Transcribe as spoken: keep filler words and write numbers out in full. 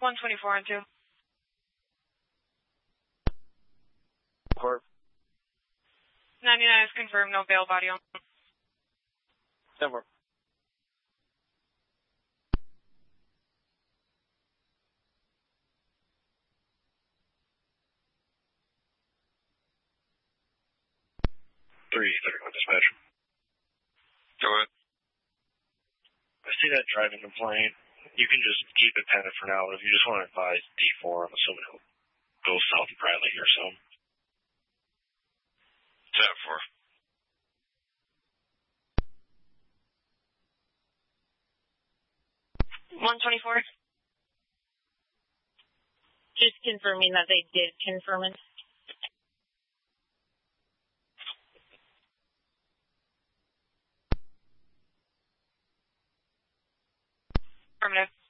one twenty-four and two. Corp. ninety-nine is confirmed, no bail body on. ten four. three thirty-one dispatch. Go ahead. I see that driving complaint. You can just keep it pending for now. If you just want to advise D four, I'm assuming he'll go south of Bradley here soon. ten four. one twenty-four. Just confirming that they did confirm it. Affirmative.